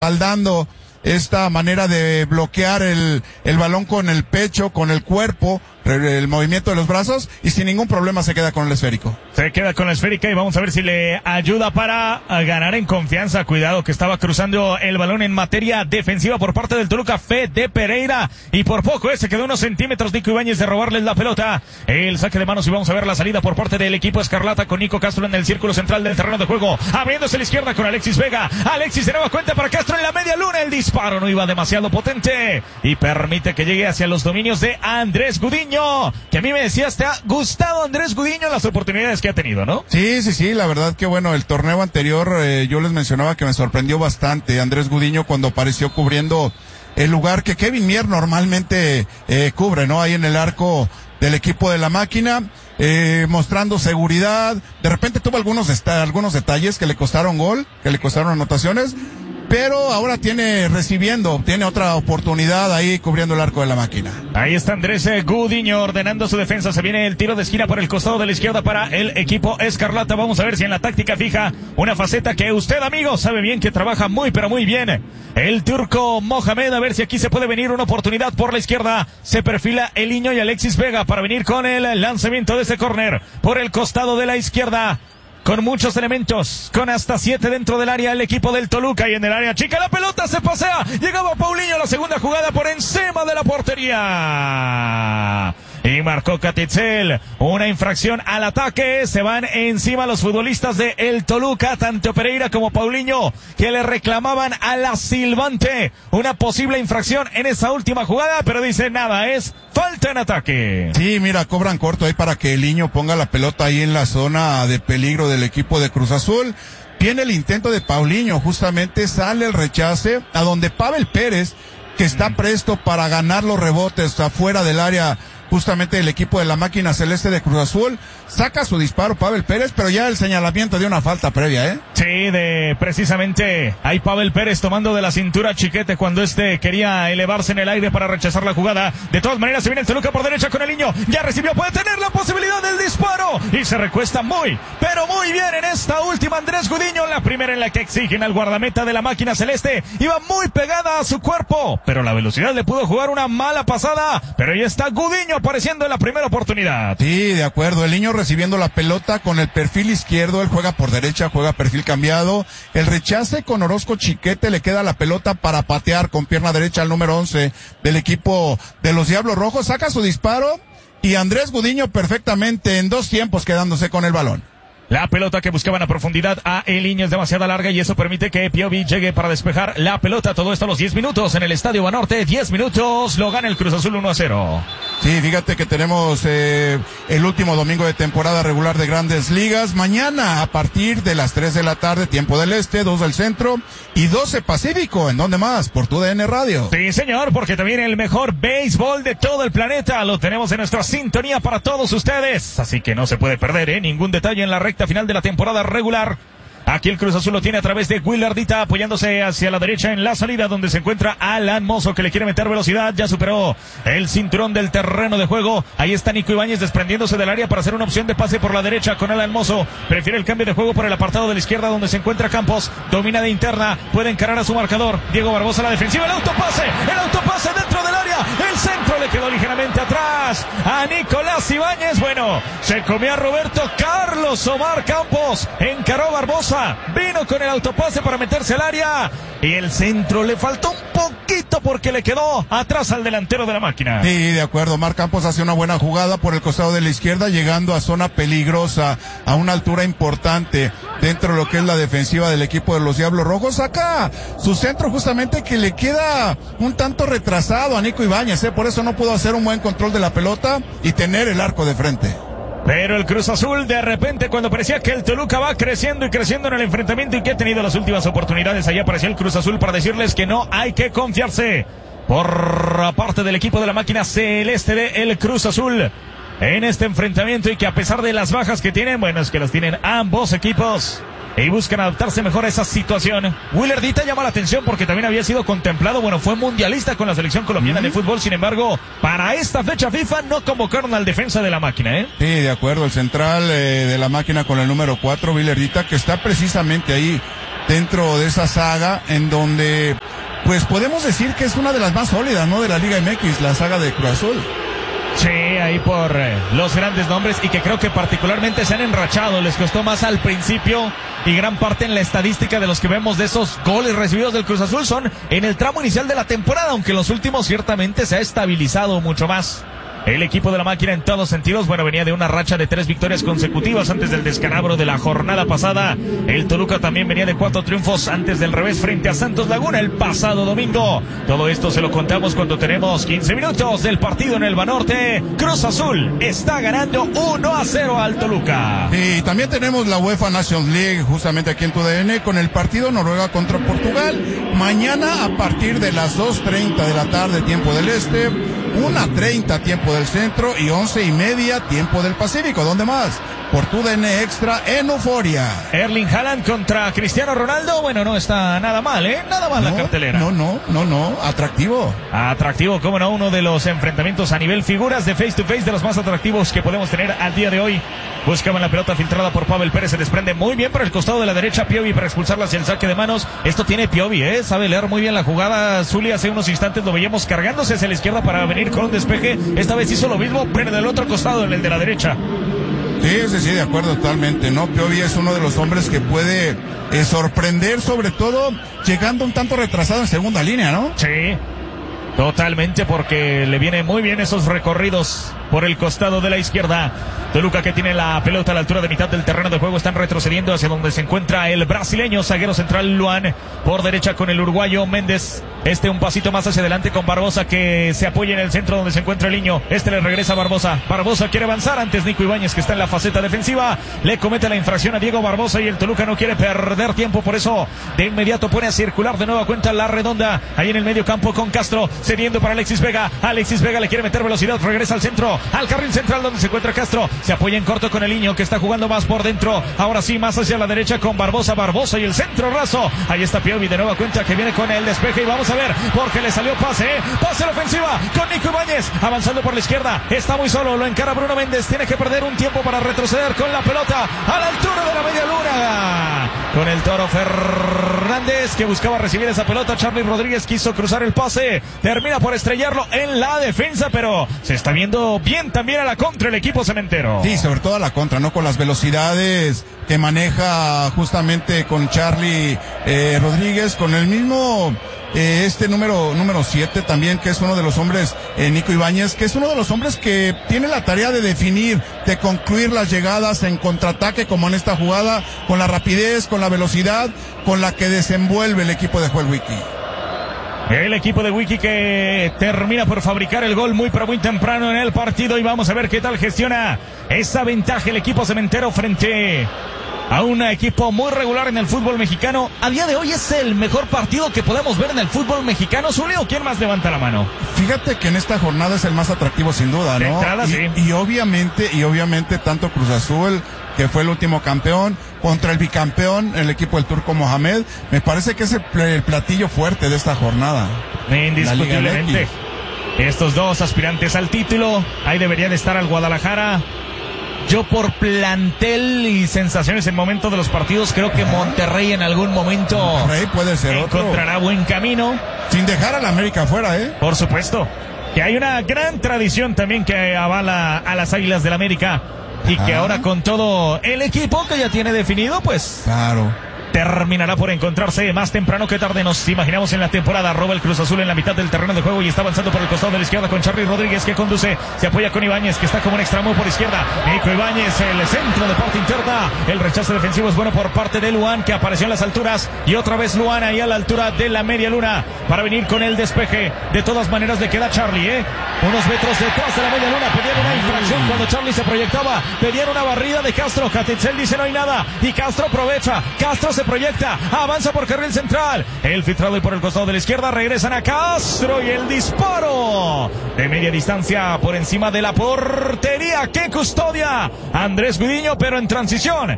respaldando esta manera de bloquear el balón con el pecho, con el cuerpo, el movimiento de los brazos, y sin ningún problema se queda con el esférico. Se queda con la esférica y vamos a ver si le ayuda para ganar en confianza. Cuidado que estaba cruzando el balón en materia defensiva por parte del Toluca, Fede Pereira, y por poco se quedó unos centímetros Nico Ibáñez de robarles la pelota. El saque de manos y vamos a ver la salida por parte del equipo escarlata con Nico Castro en el círculo central del terreno de juego, abriéndose a la izquierda con Alexis Vega. Alexis de nueva cuenta para Castro en la media luna, el disparo no iba demasiado potente y permite que llegue hacia los dominios de Andrés Gudiño, que a mí me decías, te ha gustado Andrés Gudiño las oportunidades que ha tenido, ¿no? Sí, la verdad que bueno, el torneo anterior yo les mencionaba que me sorprendió bastante Andrés Gudiño cuando apareció cubriendo el lugar que Kevin Mier normalmente cubre, ¿no? Ahí en el arco del equipo de la máquina, mostrando seguridad. De repente tuvo algunos detalles que le costaron gol, que le costaron anotaciones, pero ahora tiene otra oportunidad ahí cubriendo el arco de la máquina. Ahí está Andrés Gudiño ordenando su defensa. Se viene el tiro de esquina por el costado de la izquierda para el equipo escarlata. Vamos a ver si en la táctica fija una faceta que usted, amigo, sabe bien que trabaja muy pero muy bien el turco Mohamed. A ver si aquí se puede venir una oportunidad por la izquierda. Se perfila el Niño y Alexis Vega para venir con el lanzamiento de ese córner por el costado de la izquierda. Con muchos elementos, con hasta 7 dentro del área el equipo del Toluca, y en el área chica la pelota se pasea, llegaba Paulinho, la segunda jugada por encima de la portería. Y marcó Catitzel, una infracción al ataque, se van encima los futbolistas de el Toluca, tanto Pereira como Paulinho, que le reclamaban a la silbante una posible infracción en esa última jugada, pero dicen nada, es falta en ataque. Sí, mira, cobran corto ahí para que el Niño ponga la pelota ahí en la zona de peligro del equipo de Cruz Azul. Viene el intento de Paulinho, justamente sale el rechace, a donde Pavel Pérez, que está presto para ganar los rebotes afuera del área, justamente el equipo de la máquina celeste de Cruz Azul, saca su disparo Pavel Pérez, pero ya el señalamiento de una falta previa, Sí, precisamente, ahí Pavel Pérez tomando de la cintura a Chiquete cuando quería elevarse en el aire para rechazar la jugada. De todas maneras se viene el Toluca por derecha con el Niño, ya recibió, puede tener la posibilidad del disparo, y se recuesta muy, pero muy bien en esta última Andrés Gudiño, la primera en la que exigen al guardameta de la máquina celeste, iba muy pegada a su cuerpo, pero la velocidad le pudo jugar una mala pasada, pero ahí está Gudiño apareciendo en la primera oportunidad. Sí, de acuerdo, el Niño recibiendo la pelota con el perfil izquierdo, él juega por derecha, juega perfil cambiado, el rechace con Orozco Chiquete, le queda la pelota para patear con pierna derecha al número 11 del equipo de los Diablos Rojos, saca su disparo y Andrés Gudiño perfectamente en 2 tiempos quedándose con el balón. La pelota que buscaban a profundidad a el Niño es demasiado larga y eso permite que Piovi llegue para despejar la pelota. Todo esto a los 10 minutos en el Estadio Banorte. 10 minutos, lo gana el Cruz Azul 1-0. Sí, fíjate que tenemos el último domingo de temporada regular de Grandes Ligas. Mañana a partir de las 3 de la tarde, tiempo del este, 2 del centro y 12 Pacífico. ¿En dónde más? Por TUDN Radio. Sí, señor, porque también el mejor béisbol de todo el planeta lo tenemos en nuestra sintonía para todos ustedes. Así que no se puede perder ningún detalle en la recta final de la temporada regular. Aquí el Cruz Azul lo tiene a través de Willardita, apoyándose hacia la derecha en la salida, donde se encuentra Alan Mozo, que le quiere meter velocidad, ya superó el cinturón del terreno de juego. Ahí está Nico Ibáñez desprendiéndose del área para hacer una opción de pase por la derecha con Alan Mozo. Prefiere el cambio de juego por el apartado de la izquierda, donde se encuentra Campos, domina de interna, puede encarar a su marcador. Diego Barbosa a la defensiva, el autopase dentro del área, el centro le quedó ligeramente atrás a Nicolás Ibáñez. Bueno, se comió a Roberto Carlos Omar Campos, encaró Barbosa, vino con el autopase para meterse al área y el centro le faltó un poquito porque le quedó atrás al delantero de la máquina. Sí, de acuerdo, Omar Campos hace una buena jugada por el costado de la izquierda, llegando a zona peligrosa, a una altura importante dentro de lo que es la defensiva del equipo de los Diablos Rojos. Saca su centro justamente que le queda un tanto retrasado a Nico Ibáñez, por eso no pudo hacer un buen control de la pelota y tener el arco de frente. Pero el Cruz Azul, de repente, cuando parecía que el Toluca va creciendo y creciendo en el enfrentamiento y que ha tenido las últimas oportunidades, allá apareció el Cruz Azul para decirles que no hay que confiarse. Por parte del equipo de la máquina celeste de el Cruz Azul en este enfrentamiento, y que a pesar de las bajas que tienen, bueno, es que las tienen ambos equipos y buscan adaptarse mejor a esa situación. Willardita llama la atención porque también había sido contemplado, bueno, fue mundialista con la selección colombiana de fútbol, sin embargo, para esta fecha FIFA no convocaron al defensa de la máquina, Sí, de acuerdo, el central de la máquina con el número 4, Willardita, que está precisamente ahí dentro de esa saga en donde pues podemos decir que es una de las más sólidas, ¿no?, de la Liga MX, la saga de Cruz Azul. Sí, ahí por los grandes nombres y que creo que particularmente se han enrachado, les costó más al principio y gran parte en la estadística de los que vemos de esos goles recibidos del Cruz Azul son en el tramo inicial de la temporada, aunque en los últimos ciertamente se ha estabilizado mucho más. El equipo de la máquina en todos sentidos, bueno, venía de una racha de 3 victorias consecutivas antes del descalabro de la jornada pasada. El Toluca también venía de 4 triunfos antes del revés frente a Santos Laguna el pasado domingo. Todo esto se lo contamos cuando tenemos 15 minutos del partido en el Banorte. Cruz Azul está ganando 1-0 al Toluca. Y también tenemos la UEFA Nations League justamente aquí en TUDN con el partido Noruega contra Portugal. Mañana a partir de las 2:30 de la tarde, tiempo del este, 1:30 tiempo del centro y 11:30 tiempo del Pacífico. ¿Dónde más? Por TUDN Extra en Euforia. Erling Haaland contra Cristiano Ronaldo. Bueno, no está nada mal, nada mal la cartelera. No, atractivo. Atractivo, cómo no, uno de los enfrentamientos a nivel figuras de face to face de los más atractivos que podemos tener al día de hoy. Buscaban la pelota filtrada por Pavel Pérez, se desprende muy bien por el costado de la derecha Piovi para expulsarla hacia el saque de manos. Esto tiene Piovi, sabe leer muy bien la jugada. Zuli hace unos instantes lo veíamos cargándose hacia la izquierda para venir con un despeje. Esta vez hizo lo mismo, pero del otro costado, en el de la derecha. Sí, de acuerdo totalmente, ¿no? Piovi es uno de los hombres que puede sorprender, sobre todo llegando un tanto retrasado en segunda línea, ¿no? Sí, totalmente, porque le vienen muy bien esos recorridos por el costado de la izquierda. Toluca, que tiene la pelota a la altura de mitad del terreno de juego, están retrocediendo hacia donde se encuentra el brasileño, zaguero central Luan, por derecha con el uruguayo Méndez. Un pasito más hacia adelante con Barbosa, que se apoya en el centro donde se encuentra el Niño. Le regresa a Barbosa. Barbosa quiere avanzar, antes Nico Ibáñez, que está en la faceta defensiva, le comete la infracción a Diego Barbosa y el Toluca no quiere perder tiempo, por eso de inmediato pone a circular de nueva cuenta la redonda, ahí en el medio campo con Castro, cediendo para Alexis Vega. Alexis Vega le quiere meter velocidad, regresa al centro, al carril central donde se encuentra Castro, se apoya en corto con el Niño, que está jugando más por dentro, ahora sí más hacia la derecha con Barbosa y el centro raso, ahí está Piovi de nueva cuenta, que viene con el despeje y vamos a ver, porque le salió pase a la ofensiva con Nico Ibáñez, avanzando por la izquierda, está muy solo, lo encara Bruno Méndez, tiene que perder un tiempo para retroceder con la pelota a la altura de la media luna, con el Toro Fernández, que buscaba recibir esa pelota. Charly Rodríguez quiso cruzar el pase, termina por estrellarlo en la defensa, pero se está viendo bien también a la contra el equipo cementero. Sí, sobre todo a la contra, ¿no? Con las velocidades que maneja justamente con Charly Rodríguez, con el mismo número 7 también, que es uno de los hombres, Nico Ibáñez, que es uno de los hombres que tiene la tarea de definir, de concluir las llegadas en contraataque, como en esta jugada, con la rapidez, con la velocidad con la que desenvuelve el equipo de Joel Wiki. El equipo de Wiki, que termina por fabricar el gol muy pero muy temprano en el partido, y vamos a ver qué tal gestiona esa ventaja el equipo cementero frente a un equipo muy regular en el fútbol mexicano. A día de hoy es el mejor partido que podemos ver en el fútbol mexicano. Zuli, ¿o quién más levanta la mano? Fíjate que en esta jornada es el más atractivo sin duda, ¿no? De entrada, sí. Y obviamente tanto Cruz Azul, que fue el último campeón, contra el bicampeón, el equipo del Turco Mohamed, me parece que es el platillo fuerte de esta jornada. Indiscutiblemente. Estos dos aspirantes al título, ahí deberían estar al Guadalajara. Yo, por plantel y sensaciones en momento de los partidos, creo que Monterrey en algún momento puede ser encontrará buen camino. Sin dejar a la América afuera, Por supuesto. Que hay una gran tradición también que avala a las Águilas del América. Y que ahora, con todo el equipo que ya tiene definido, pues claro, terminará por encontrarse más temprano que tarde, nos imaginamos, en la temporada. Roba el Cruz Azul en la mitad del terreno de juego y está avanzando por el costado de la izquierda con Charly Rodríguez, que conduce, se apoya con Ibáñez, que está como un extremo por izquierda. Nico Ibáñez, el centro de parte interna, el rechazo defensivo es bueno por parte de Luan, que apareció en las alturas, y otra vez Luan ahí a la altura de la media luna para venir con el despeje. De todas maneras le queda Charly, unos metros detrás de la media luna. Pedían una infracción cuando Charly se proyectaba, pedían una barrida de Castro. Catitzel dice no hay nada, y Castro aprovecha, Castro se proyecta, avanza por carril central, el filtrado y por el costado de la izquierda, regresan a Castro y el disparo de media distancia por encima de la portería. ¡Qué custodia! Andrés Gudiño, pero en transición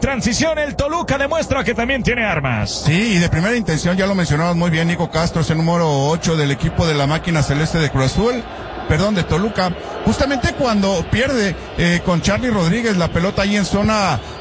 el Toluca demuestra que también tiene armas. Sí, y de primera intención, ya lo mencionabas muy bien, Nico Castro es el número 8 del equipo de la máquina celeste de Cruz Azul, de Toluca, justamente cuando pierde con Charly Rodríguez la pelota ahí en zona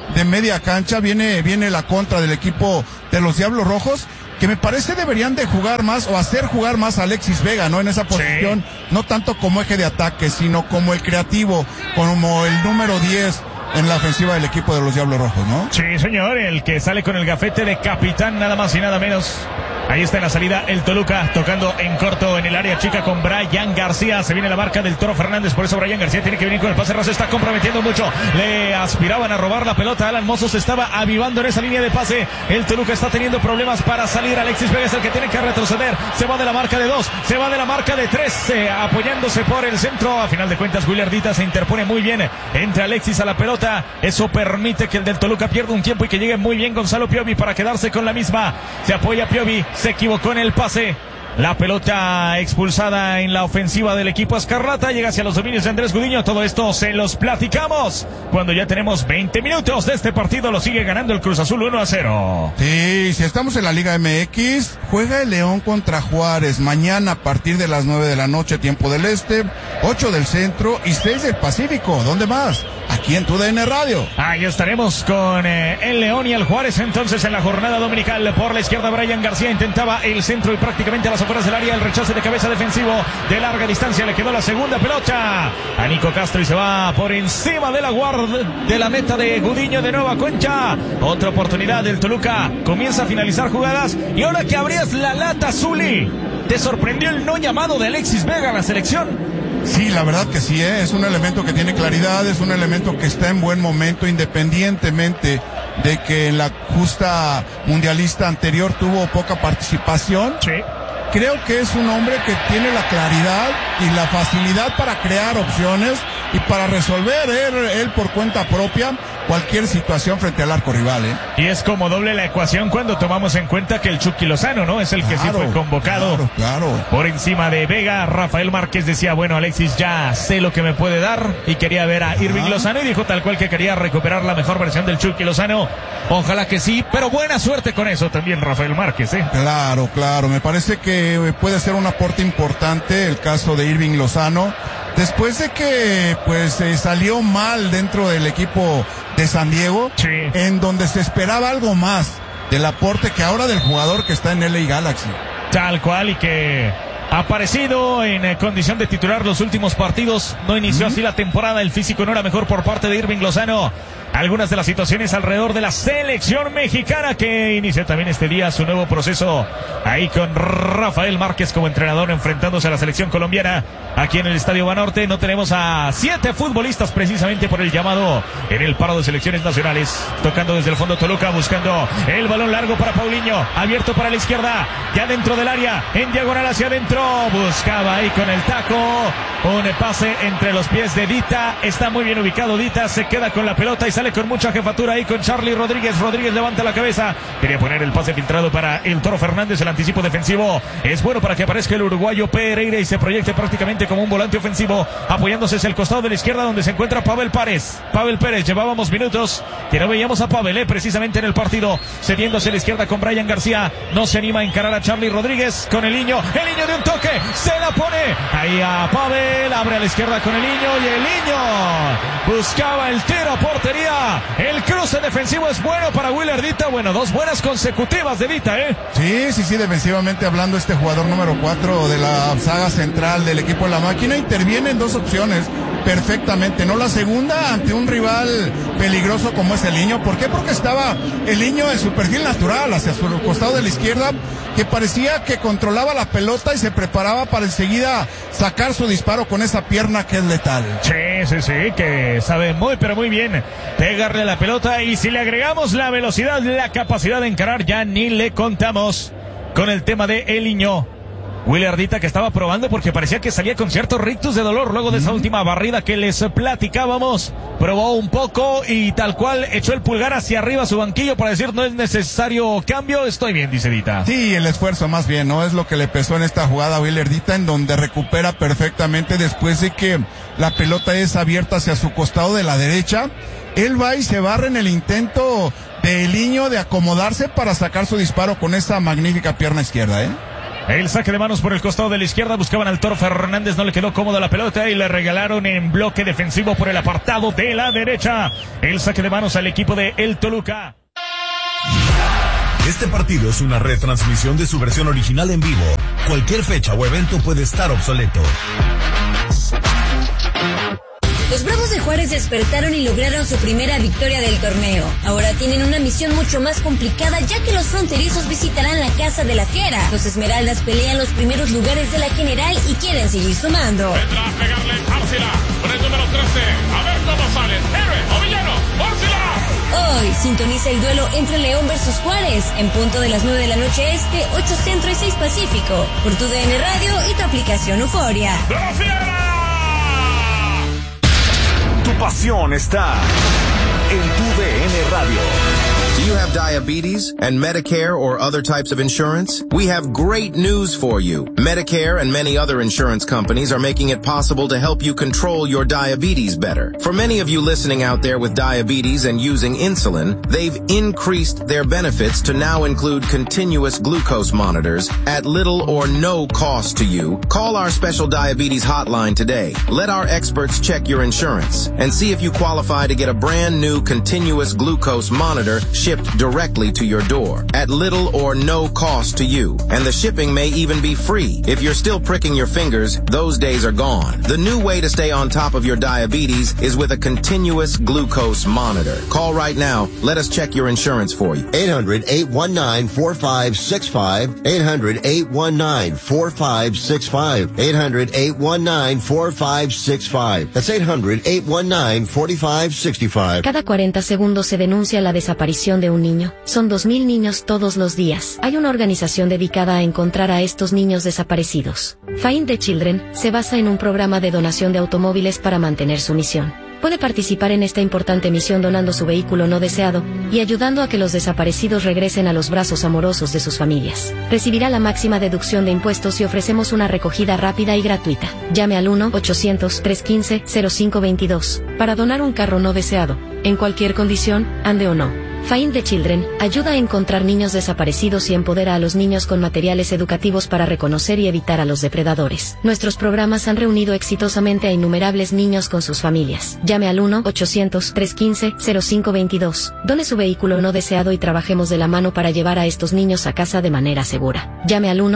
de media cancha, viene la contra del equipo de los Diablos Rojos, que me parece deberían de jugar más o hacer jugar más a Alexis Vega, ¿no? En esa posición, no tanto como eje de ataque, sino como el creativo, como el número 10 en la ofensiva del equipo de los Diablos Rojos, ¿no? Sí, señor, el que sale con el gafete de capitán, nada más y nada menos. Ahí está en la salida el Toluca, tocando en corto en el área chica con Brian García. Se viene la marca del Toro Fernández, por eso Brian García tiene que venir con el pase raso. Está comprometiendo mucho. Le aspiraban a robar la pelota. Alan Mozo se estaba avivando en esa línea de pase. El Toluca está teniendo problemas para salir. Alexis Vega es el que tiene que retroceder. Se va de la marca de 2, se va de la marca de 3, apoyándose por el centro. A final de cuentas, William Ardita se interpone muy bien entre Alexis a la pelota. Eso permite que el del Toluca pierda un tiempo y que llegue muy bien Gonzalo Piovi para quedarse con la misma. Se apoya Piovi. Se equivocó en el pase. La pelota expulsada en la ofensiva del equipo Escarlata. Llega hacia los dominios de Andrés Gudiño. Todo esto se los platicamos cuando ya tenemos 20 minutos de este partido. Lo sigue ganando el Cruz Azul 1-0. Sí, si estamos en la Liga MX, juega el León contra Juárez mañana a partir de las 9 de la noche, tiempo del Este, 8 del Centro y 6 del Pacífico. ¿Dónde más? Aquí en TUDN Radio. Ahí estaremos con el León y el Juárez entonces en la jornada dominical. Por la izquierda Brian García intentaba el centro y prácticamente a las afueras del área el rechace de cabeza defensivo de larga distancia. Le quedó la segunda pelota a Nico Castro y se va por encima de la guardia de la meta de Gudiño de nueva cuenta. Otra oportunidad del Toluca. Comienza a finalizar jugadas y ahora que abrías la lata, Zuli, ¿te sorprendió el no llamado de Alexis Vega a la selección? Sí, la verdad que sí, es un elemento que tiene claridad, es un elemento que está en buen momento, independientemente de que en la justa mundialista anterior tuvo poca participación. Sí. Creo que es un hombre que tiene la claridad y la facilidad para crear opciones y para resolver él por cuenta propia cualquier situación frente al arco rival, ¿eh? Y es como doble la ecuación cuando tomamos en cuenta que el Chucky Lozano, ¿no? Es el que sí fue convocado. Claro. Por encima de Vega. Rafael Márquez decía, bueno, Alexis, ya sé lo que me puede dar, y quería ver a Irving Lozano y dijo tal cual que quería recuperar la mejor versión del Chucky Lozano. Ojalá que sí, pero buena suerte con eso también Rafael Márquez, ¿eh? Claro, me parece que puede ser un aporte importante el caso de Irving Lozano. Después de que salió mal dentro del equipo de San Diego, sí, en donde se esperaba algo más del aporte que ahora del jugador que está en LA Galaxy. Tal cual, y que ha aparecido en condición de titular los últimos partidos. No inició así la temporada, el físico no era mejor por parte de Irving Lozano. Algunas de las situaciones alrededor de la selección mexicana, que inicia también este día su nuevo proceso ahí con Rafael Márquez como entrenador enfrentándose a la selección colombiana. Aquí en el Estadio Banorte no tenemos a 7 futbolistas precisamente por el llamado en el paro de selecciones nacionales. Tocando desde el fondo Toluca, buscando el balón largo para Paulinho, abierto para la izquierda, ya dentro del área, en diagonal hacia adentro, buscaba ahí con el taco un pase entre los pies de Dita. Está muy bien ubicado Dita, se queda con la pelota y sale con mucha jefatura ahí con Charlie Rodríguez. Rodríguez levanta la cabeza, quería poner el pase filtrado para el Toro Fernández. El anticipo defensivo es bueno para que aparezca el uruguayo Pereira y se proyecte prácticamente como un volante ofensivo, apoyándose hacia el costado de la izquierda donde se encuentra Pavel Pérez. Llevábamos minutos que no veíamos a Pavel precisamente en el partido, cediéndose a la izquierda con Brian García. No se anima a encarar a Charlie Rodríguez con el niño de un toque, se la pone ahí a Pavel, abre a la izquierda con el niño y el niño buscaba el tiro a portería. El cruce defensivo es bueno para Willer Dita. Bueno, 2 buenas consecutivas de Dita, ¿eh? Sí, defensivamente hablando, este jugador número 4 de la saga central del equipo de la máquina interviene en 2 opciones perfectamente, ¿no? La segunda ante un rival peligroso como es el niño. ¿Por qué? Porque estaba el niño en su perfil natural hacia su costado de la izquierda, que parecía que controlaba la pelota y se preparaba para enseguida sacar su disparo con esa pierna que es letal. Sí, que sabe pero muy bien pegarle a la pelota, y si le agregamos la velocidad, la capacidad de encarar, ya ni le contamos con el tema de El Niño. William Ardita, que estaba probando porque parecía que salía con cierto rictus de dolor luego de esa última barrida que les platicábamos. Probó un poco y tal cual echó el pulgar hacia arriba a su banquillo para decir no es necesario cambio, estoy bien, dice Dita. Sí, el esfuerzo más bien, ¿no? Es lo que le pesó en esta jugada a William Ardita, en donde recupera perfectamente después de que la pelota es abierta hacia su costado de la derecha. Él va y se barra en el intento de El Niño de acomodarse para sacar su disparo con esa magnífica pierna izquierda, ¿eh? El saque de manos por el costado de la izquierda. Buscaban al Toro Fernández. No le quedó cómoda la pelota y le regalaron en bloque defensivo por el apartado de la derecha. El saque de manos al equipo de El Toluca. Este partido es una retransmisión de su versión original en vivo. Cualquier fecha o evento puede estar obsoleto. Los Bravos de Juárez despertaron y lograron su primera victoria del torneo. Ahora tienen una misión mucho más complicada, ya que los fronterizos visitarán la Casa de la Fiera. Los Esmeraldas pelean los primeros lugares de la general y quieren seguir sumando. Vendrá a pegarle Árcila con el número 13. A ver cómo salen. Héroe o villano. ¡Árcila! Hoy sintoniza el duelo entre León versus Juárez, en punto de las 9 de la noche este, 8 Centro y 6 Pacífico, por tu DN Radio y tu aplicación Euforia. ¡De la Fiera! Tu pasión está en tu DN Radio. Do you have diabetes and Medicare or other types of insurance? We have great news for you. Medicare and many other insurance companies are making it possible to help you control your diabetes better. For many of you listening out there with diabetes and using insulin, they've increased their benefits to now include continuous glucose monitors at little or no cost to you. Call our special diabetes hotline today. Let our experts check your insurance and see if you qualify to get a brand new continuous glucose monitor shipped directly to your door at little or no cost to you. And the shipping may even be free. If you're still pricking your fingers, those days are gone. The new way to stay on top of your diabetes is with a continuous glucose monitor. Call right now. Let us check your insurance for you. 800-819-4565. 800-819-4565. 800-819-4565. That's 800-819-4565. Cada 40 segundos se denuncia la desaparición de un niño. Son 2,000 niños todos los días. Hay una organización dedicada a encontrar a estos niños desaparecidos. Find the Children se basa en un programa de donación de automóviles para mantener su misión. Puede participar en esta importante misión donando su vehículo no deseado y ayudando a que los desaparecidos regresen a los brazos amorosos de sus familias. Recibirá la máxima deducción de impuestos y ofrecemos una recogida rápida y gratuita. Llame al 1-800-315-0522 para donar un carro no deseado, en cualquier condición, ande o no. Find the Children ayuda a encontrar niños desaparecidos y empodera a los niños con materiales educativos para reconocer y evitar a los depredadores. Nuestros programas han reunido exitosamente a innumerables niños con sus familias. Llame al 1-800-315-0522. Done su vehículo no deseado y trabajemos de la mano para llevar a estos niños a casa de manera segura. Llame al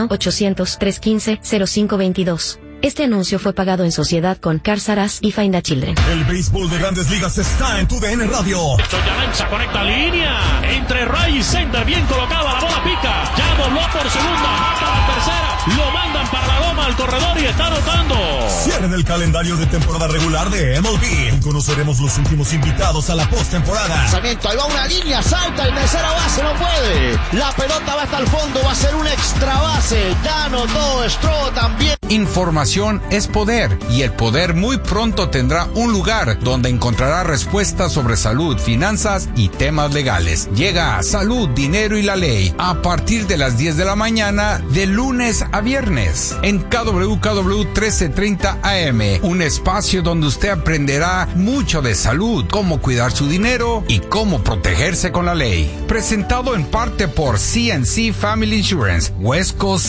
1-800-315-0522. Este anuncio fue pagado en sociedad con Cars R Us y Find the Children. El béisbol de Grandes Ligas está en tu DN Radio. Soyalanza conecta línea entre Ray y center, bien colocada, la bola pica, ya dobló por segunda, va para la tercera, lo mandan para la goma al corredor y está anotando. Cierre del calendario de temporada regular de MLB. Conoceremos los últimos invitados a la postemporada. Lanzamiento, ahí va una línea, salta el tercera base, no puede. La pelota va hasta el fondo, va a ser un extra base. Ya anotó Stroh también. Información es poder y el poder muy pronto tendrá un lugar donde encontrará respuestas sobre salud, finanzas y temas legales. Llega a Salud, Dinero y la Ley a partir de las 10 de la mañana de lunes a viernes en KWKW 1330 AM, un espacio donde usted aprenderá mucho de salud, cómo cuidar su dinero y cómo protegerse con la ley. Presentado en parte por CNC Family Insurance, West Coast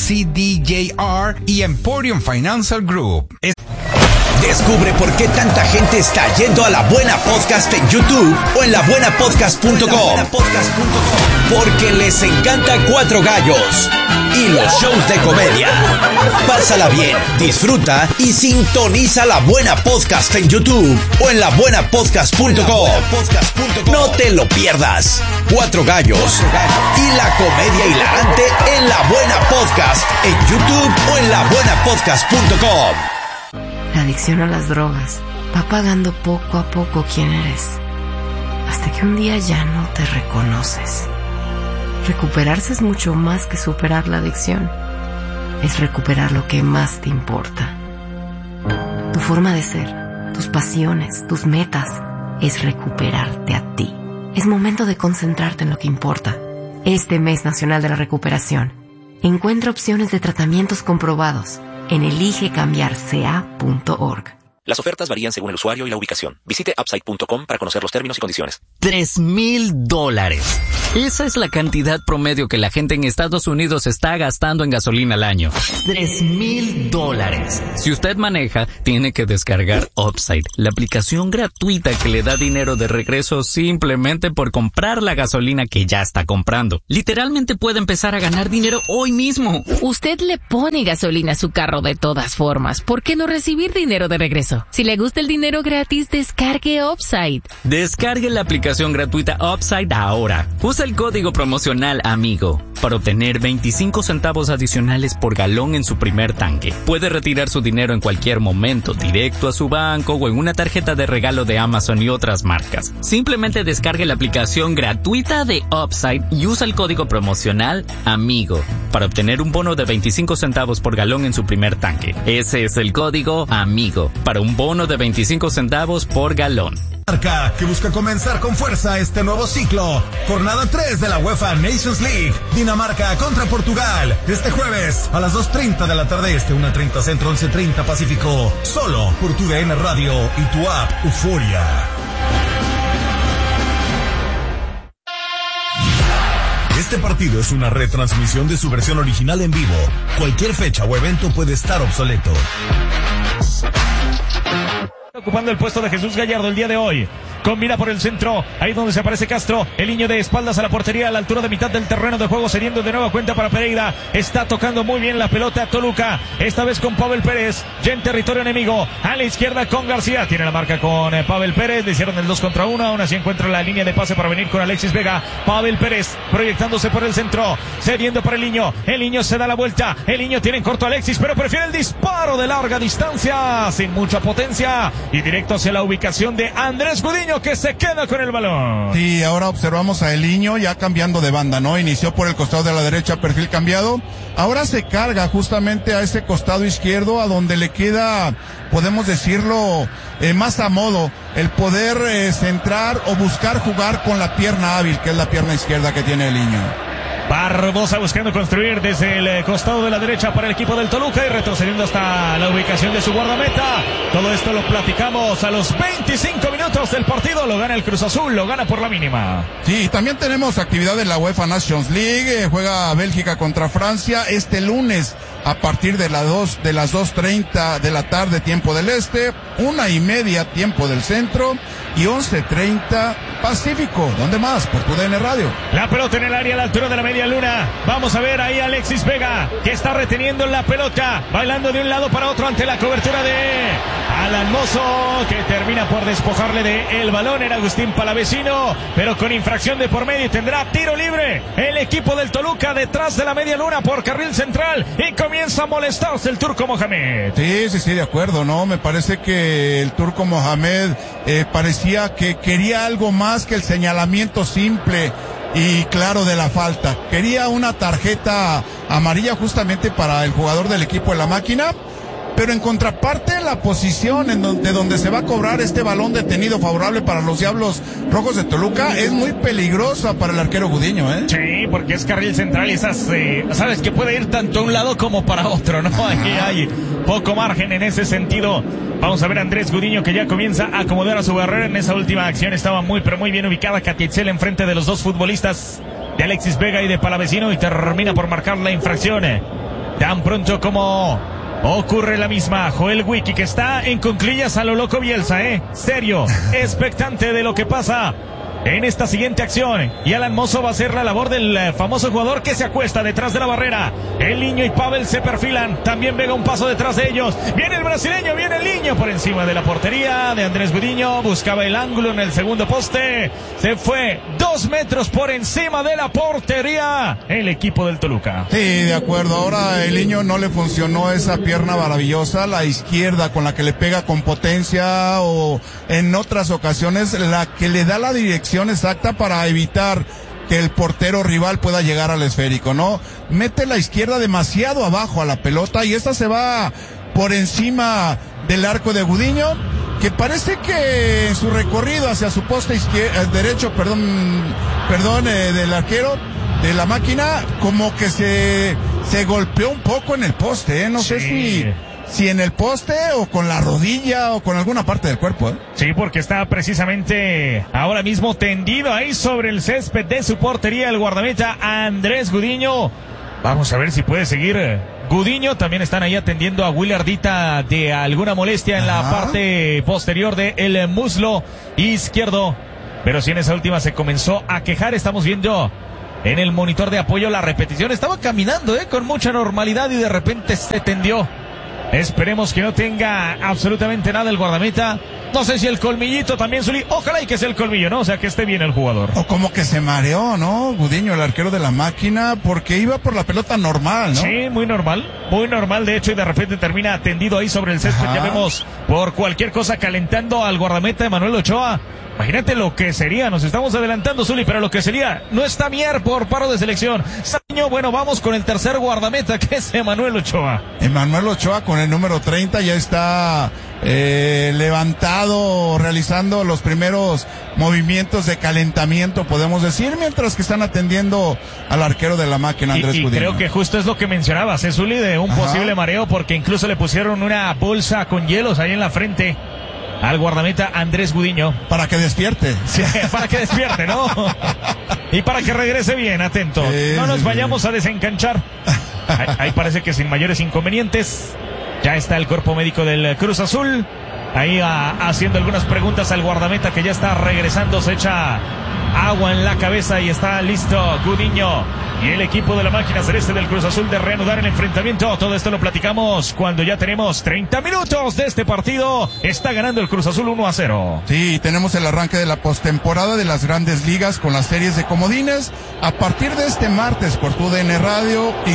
CDJR y Emporium Financial Group. Descubre por qué tanta gente está yendo a La Buena Podcast en YouTube o en labuenapodcast.com. Porque les encanta Cuatro Gallos y los shows de comedia. Pásala bien, disfruta y sintoniza La Buena Podcast en YouTube o en labuenapodcast.com. No te lo pierdas. Cuatro Gallos y la comedia hilarante en La Buena Podcast en YouTube o en labuenapodcast.com. La adicción a las drogas va pagando poco a poco quién eres, hasta que un día ya no te reconoces. Recuperarse es mucho más que superar la adicción. Es recuperar lo que más te importa. Tu forma de ser, tus pasiones, tus metas, es recuperarte a ti. Es momento de concentrarte en lo que importa. Este Mes Nacional de la Recuperación, encuentra opciones de tratamientos comprobados en eligecambiarca.org. Las ofertas varían según el usuario y la ubicación. Visite upside.com para conocer los términos y condiciones. $3,000. Esa es la cantidad promedio que la gente en Estados Unidos está gastando en gasolina al año. $3,000. Si usted maneja, tiene que descargar Upside, la aplicación gratuita que le da dinero de regreso simplemente por comprar la gasolina que ya está comprando. Literalmente puede empezar a ganar dinero hoy mismo. Usted le pone gasolina a su carro de todas formas. ¿Por qué no recibir dinero de regreso? Si le gusta el dinero gratis, descargue Upside. Descargue la aplicación gratuita Upside ahora. Usa el código promocional AMIGO para obtener 25 centavos adicionales por galón en su primer tanque. Puede retirar su dinero en cualquier momento, directo a su banco o en una tarjeta de regalo de Amazon y otras marcas. Simplemente descargue la aplicación gratuita de Upside y usa el código promocional AMIGO para obtener un bono de 25 centavos por galón en su primer tanque. Ese es el código AMIGO para un bono de 25 centavos por galón. Dinamarca, que busca comenzar con fuerza este nuevo ciclo. Jornada 3 de la UEFA Nations League. Dinamarca contra Portugal. Este jueves a las 2:30 de la tarde, 1:30 Centro, 11:30 Pacífico. Solo por tu DN Radio y tu app Euforia. Este partido es una retransmisión de su versión original en vivo. Cualquier fecha o evento puede estar obsoleto. Ocupando el puesto de Jesús Gallardo el día de hoy. Combina por el centro, ahí donde se aparece Castro, el niño de espaldas a la portería, a la altura de mitad del terreno de juego, cediendo de nueva cuenta para Pereira. Está tocando muy bien la pelota Toluca, esta vez con Pavel Pérez, ya en territorio enemigo, a la izquierda con García, tiene la marca con Pavel Pérez, le hicieron el 2 contra 1, aún así encuentra la línea de pase para venir con Alexis Vega. Pavel Pérez proyectándose por el centro, cediendo para el niño se da la vuelta, el niño tiene en corto a Alexis, pero prefiere el disparo de larga distancia, sin mucha potencia, y directo hacia la ubicación de Andrés Gudiño, que se queda con el balón. Sí, ahora observamos a Eliño ya cambiando de banda, ¿no? Inició por el costado de la derecha, perfil cambiado. Ahora se carga justamente a ese costado izquierdo, a donde le queda, podemos decirlo, más a modo, el poder centrar o buscar jugar con la pierna hábil, que es la pierna izquierda que tiene Eliño. Barbosa buscando construir desde el costado de la derecha para el equipo del Toluca y retrocediendo hasta la ubicación de su guardameta. Todo esto lo platicamos a los 25 minutos del partido. Lo gana el Cruz Azul, lo gana por la mínima. Sí, también tenemos actividad en la UEFA Nations League. Juega Bélgica contra Francia este lunes a partir de las 2:30 de la tarde, tiempo del este, 1:30 tiempo del centro y 11:30 Pacífico. ¿Dónde más? Por tu DN Radio. La pelota en el área a la altura de la media luna. Vamos a ver ahí a Alexis Vega, que está reteniendo la pelota, bailando de un lado para otro ante la cobertura de Alan Mozo, que termina por despojarle de el balón. Era Agustín Palavecino, pero con infracción de por medio, y tendrá tiro libre el equipo del Toluca detrás de la media luna por carril central, y comienza a molestarse el turco Mohamed. Sí, de acuerdo, ¿no? Me parece que el turco Mohamed parecía que quería algo más que el señalamiento simple y claro de la falta. Quería una tarjeta amarilla justamente para el jugador del equipo de la máquina, pero en contraparte la posición de donde se va a cobrar este balón detenido favorable para los Diablos Rojos de Toluca es muy peligrosa para el arquero Gudiño, ¿eh? Sí, porque es carril central y esas, sabes que puede ir tanto a un lado como para otro, ¿no? Aquí hay poco margen en ese sentido. Vamos a ver a Andrés Gudiño, que ya comienza a acomodar a su barrera en esa última acción. Estaba muy bien ubicada Catitzel enfrente de los dos futbolistas de Alexis Vega y de Palavecino, y termina por marcar la infracción. Tan pronto como ocurre la misma, Joel Wiki, que está en cuclillas a lo loco Bielsa, serio, expectante de lo que pasa en esta siguiente acción. Y Alan Mozo va a hacer la labor del famoso jugador que se acuesta detrás de la barrera. El niño y Pavel se perfilan, también Vega un paso detrás de ellos. Viene el brasileño, viene el niño por encima de la portería de Andrés Gudiño, buscaba el ángulo en el segundo poste, se fue 2 metros por encima de la portería el equipo del Toluca. Sí, de acuerdo. Ahora el niño no le funcionó esa pierna maravillosa, la izquierda con la que le pega con potencia, o en otras ocasiones la que le da la dirección exacta para evitar que el portero rival pueda llegar al esférico, ¿no? Mete la izquierda demasiado abajo a la pelota y esta se va por encima del arco de Gudiño, que parece que en su recorrido hacia su poste derecho, del arquero de la máquina, como que se golpeó un poco en el poste, no sé si en el poste o con la rodilla o con alguna parte del cuerpo, ¿eh? Sí, porque está precisamente ahora mismo tendido ahí sobre el césped de su portería el guardameta Andrés Gudiño. Vamos a ver si puede seguir Gudiño. También están ahí atendiendo a Willardita de alguna molestia en la parte posterior del muslo izquierdo. Pero sí, en esa última se comenzó a quejar. Estamos viendo en el monitor de apoyo la repetición. Estaba caminando con mucha normalidad y de repente se tendió. Esperemos que no tenga absolutamente nada el guardameta. No sé si el colmillito también, Zuli. Ojalá y que sea el colmillo, ¿no? O sea, que esté bien el jugador. O como que se mareó, ¿no? Gudiño, el arquero de la máquina, porque iba por la pelota normal, ¿no? Sí, muy normal, de hecho, y de repente termina tendido ahí sobre el césped. Ya vemos por cualquier cosa calentando al guardameta Emanuel Ochoa. Imagínate lo que sería, nos estamos adelantando, Zuli, pero lo que sería, no está Mier por paro de selección. Bueno, vamos con el tercer guardameta, que es Emanuel Ochoa. Emanuel Ochoa con el número 30 ya está levantado, realizando los primeros movimientos de calentamiento, podemos decir, mientras que están atendiendo al arquero de la máquina, Andrés Gudiño. Creo que justo es lo que mencionabas, Zuli, de un posible mareo, porque incluso le pusieron una bolsa con hielos ahí en la frente al guardameta Andrés Gudiño. Para que despierte. Sí, para que despierte, ¿no? Y para que regrese bien, atento. No nos vayamos a desencanchar. Ahí parece que sin mayores inconvenientes. Ya está el cuerpo médico del Cruz Azul. Ahí haciendo algunas preguntas al guardameta, que ya está regresando. Se echa agua en la cabeza y está listo Gudiño y el equipo de la máquina celeste del Cruz Azul de reanudar el enfrentamiento. Todo esto lo platicamos cuando ya tenemos 30 minutos de este partido. Está ganando el Cruz Azul 1-0. Sí, tenemos el arranque de la postemporada de las Grandes Ligas con las series de comodines a partir de este martes por TUDN Radio y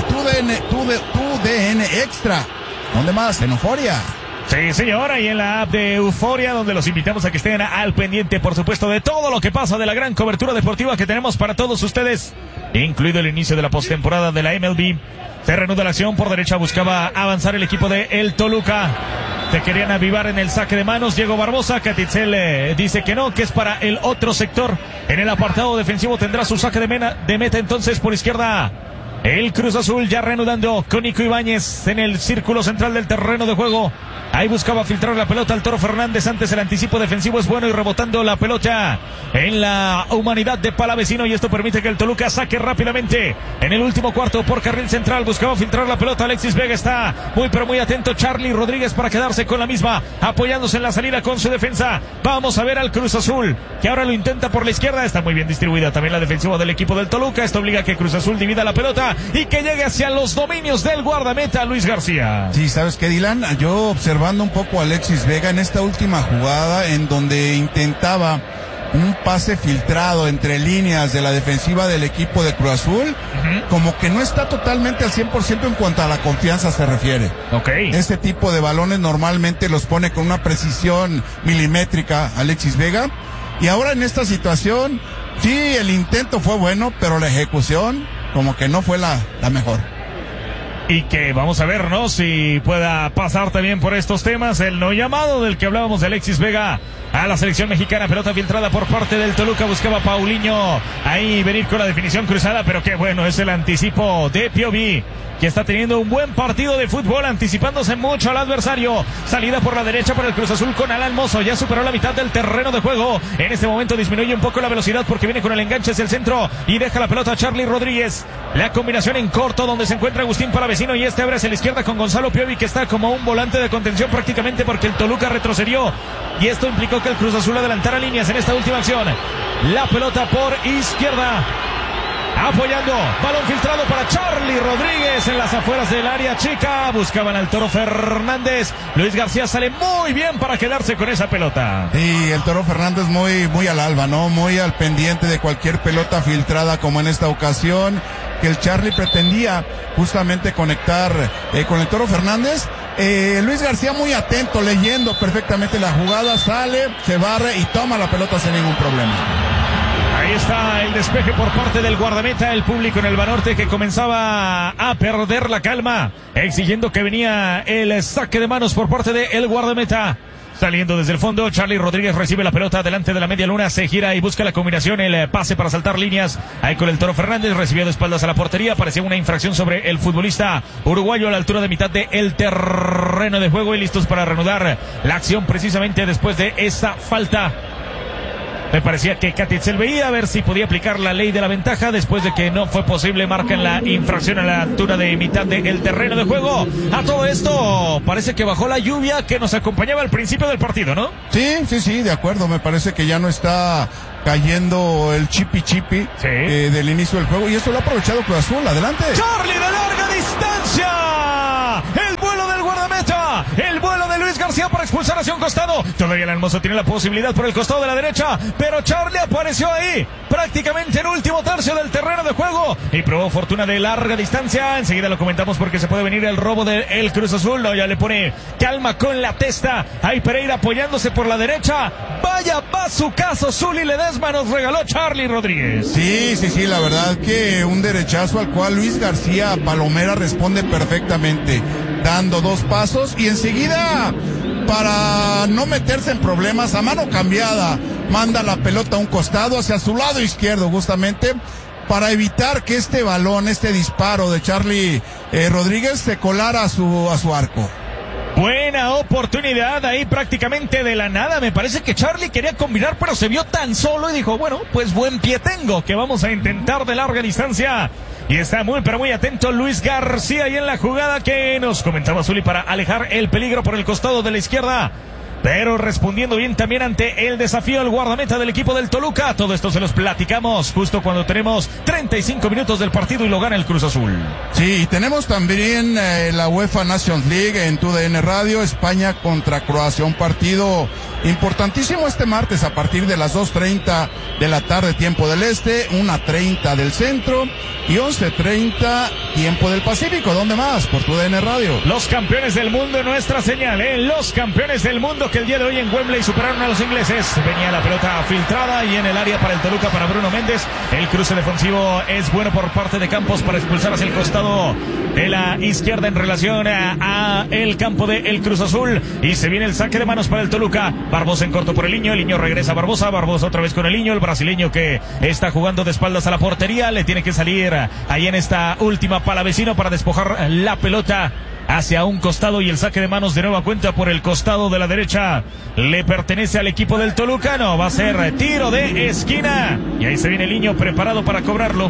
TUDN Extra. ¿Dónde más? En Euforia. Sí, señora, y en la app de Euforia, donde los invitamos a que estén al pendiente, por supuesto, de todo lo que pasa, de la gran cobertura deportiva que tenemos para todos ustedes, incluido el inicio de la postemporada de la MLB. Se reanuda la acción, por derecha buscaba avanzar el equipo de el Toluca. Se querían avivar en el saque de manos. Diego Barbosa, Catitzel dice que no, que es para el otro sector. En el apartado defensivo tendrá su saque de meta entonces por izquierda. El Cruz Azul ya reanudando con Nico Ibáñez en el círculo central del terreno de juego. Ahí buscaba filtrar la pelota al Toro Fernández. Antes el anticipo defensivo es bueno y rebotando la pelota en la humanidad de Palavecino, y esto permite que el Toluca saque rápidamente en el último cuarto por carril central. Buscaba filtrar la pelota. Alexis Vega está muy pero muy atento. Charlie Rodríguez para quedarse con la misma, apoyándose en la salida con su defensa. Vamos a ver al Cruz Azul, que ahora lo intenta por la izquierda. Está muy bien distribuida también la defensiva del equipo del Toluca. Esto obliga a que Cruz Azul divida la pelota y que llegue hacia los dominios del guardameta Luis García. Sí, ¿sabes qué, Dylan? Yo observando un poco a Alexis Vega en esta última jugada en donde intentaba un pase filtrado entre líneas de la defensiva del equipo de Cruz Azul, como que no está totalmente al 100% en cuanto a la confianza se refiere. Este tipo de balones normalmente los pone con una precisión milimétrica Alexis Vega, y ahora en esta situación, sí, el intento fue bueno, pero la ejecución como que no fue la mejor. Y que vamos a ver, ¿no?, si pueda pasar también por estos temas. El no llamado del que hablábamos de Alexis Vega a la selección mexicana. Pelota filtrada por parte del Toluca. Buscaba Paulinho ahí venir con la definición cruzada, pero qué bueno es el anticipo de Piovi, que está teniendo un buen partido de fútbol, anticipándose mucho al adversario. Salida por la derecha para el Cruz Azul con Alan Mozo. Ya superó la mitad del terreno de juego. En este momento disminuye un poco la velocidad porque viene con el enganche hacia el centro y deja la pelota a Charlie Rodríguez. La combinación en corto donde se encuentra Agustín Palavecino, y este abre hacia la izquierda con Gonzalo Piovi, que está como un volante de contención prácticamente porque el Toluca retrocedió. Y esto implicó que el Cruz Azul adelantara líneas en esta última acción. La pelota por izquierda. Apoyando, balón filtrado para Charlie Rodríguez en las afueras del área chica. Buscaban al Toro Fernández. Luis García sale muy bien para quedarse con esa pelota. Y el Toro Fernández muy al alba, ¿no? Muy al pendiente de cualquier pelota filtrada, como en esta ocasión, que el Charlie pretendía justamente conectar con el Toro Fernández. Luis García muy atento, leyendo perfectamente la jugada, sale, se barre y toma la pelota sin ningún problema. Ahí está el despeje por parte del guardameta. El público en el Banorte que comenzaba a perder la calma, exigiendo que venía el saque de manos por parte del guardameta. Saliendo desde el fondo, Charlie Rodríguez recibe la pelota delante de la media luna, se gira y busca la combinación, el pase para saltar líneas. Ahí con el Toro Fernández, recibió de espaldas a la portería, parecía una infracción sobre el futbolista uruguayo a la altura de mitad del terreno de juego y listos para reanudar la acción precisamente después de esa falta. Me parecía que Katitzel veía a ver si podía aplicar la ley de la ventaja. Después de que no fue posible, marcan la infracción a la altura de mitad del terreno de juego. A todo esto, parece que bajó la lluvia que nos acompañaba al principio del partido, ¿no? Sí, de acuerdo. Me parece que ya no está cayendo el chipi del inicio del juego. Y esto lo ha aprovechado Cruz Azul. Adelante. Charlie de larga distancia. El vuelo del guardameta. El vuelo de Luis García para expulsar hacia un costado. Todavía el Hermoso tiene la posibilidad por el costado de la derecha, pero Charlie apareció ahí, prácticamente en último tercio del terreno de juego, y probó fortuna de larga distancia. Enseguida lo comentamos porque se puede venir el robo del Cruz Azul. No, ya le pone calma con la testa. Ahí Pereira apoyándose por la derecha. Vaya bazucazo Zuli Ledesma nos regaló Charlie Rodríguez. Sí, la verdad que un derechazo al cual Luis García Palomera responde perfectamente, dando 2 pasos y enseguida, para no meterse en problemas, a mano cambiada, manda la pelota a un costado hacia su lado izquierdo justamente para evitar que este balón, este disparo de Charlie Rodríguez se colara a su arco. Buena oportunidad ahí prácticamente de la nada. Me parece que Charlie quería combinar, pero se vio tan solo y dijo, bueno, pues buen pie tengo, que vamos a intentar de larga distancia. Y está muy, pero muy atento Luis García ahí en la jugada que nos comentaba Zuli para alejar el peligro por el costado de la izquierda. Pero respondiendo bien también ante el desafío el guardameta del equipo del Toluca. Todo esto se los platicamos justo cuando tenemos 35 minutos del partido y lo gana el Cruz Azul. Sí, y tenemos también la UEFA Nations League en TUDN Radio, España contra Croacia. Un partido importantísimo este martes a partir de las 2:30 de la tarde, tiempo del este, 1:30 del centro y 11:30 tiempo del Pacífico. ¿Dónde más? Por TUDN Radio. Los campeones del mundo en nuestra señal, los campeones del mundo que el día de hoy en Wembley superaron a los ingleses. Venía la pelota filtrada y en el área para el Toluca, para Bruno Méndez. El cruce defensivo es bueno por parte de Campos para expulsar hacia el costado de la izquierda en relación a el campo de el Cruz Azul. Y se viene el saque de manos para el Toluca. Barbosa en corto por el Niño regresa a Barbosa otra vez con el Niño, el brasileño que está jugando de espaldas a la portería. Le tiene que salir ahí en esta última Palavecino para despojar la pelota hacia un costado y el saque de manos de nueva cuenta por el costado de la derecha le pertenece al equipo del Toluca. No, va a ser tiro de esquina y ahí se viene el Niño preparado para cobrarlo.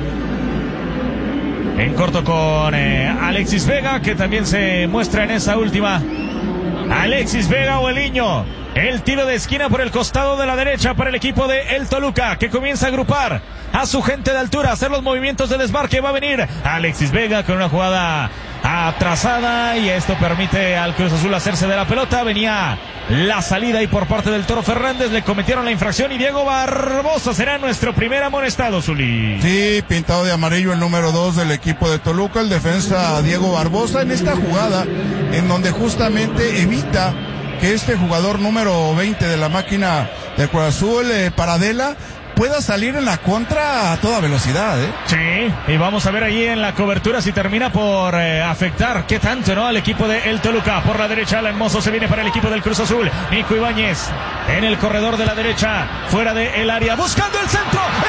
En corto con Alexis Vega, que también se muestra en esa última. Alexis Vega o el Niño. El tiro de esquina por el costado de la derecha para el equipo de el Toluca, que comienza a agrupar a su gente de altura, a hacer los movimientos de desmarque. Va a venir Alexis Vega con una jugada atrasada y esto permite al Cruz Azul hacerse de la pelota. Venía la salida y por parte del Toro Fernández le cometieron la infracción y Diego Barbosa será nuestro primer amonestado, Zuli. Sí, pintado de amarillo el número 2 del equipo de Toluca, el defensa Diego Barbosa, en esta jugada en donde justamente evita que este jugador número 20 de la máquina de Cruz Azul, Paradela, pueda salir en la contra a toda velocidad, Sí, y vamos a ver ahí en la cobertura si termina por afectar, qué tanto, ¿no? Al equipo de el Toluca. Por la derecha, el Hermoso se viene para el equipo del Cruz Azul. Nico Ibáñez en el corredor de la derecha, fuera del área, buscando el centro.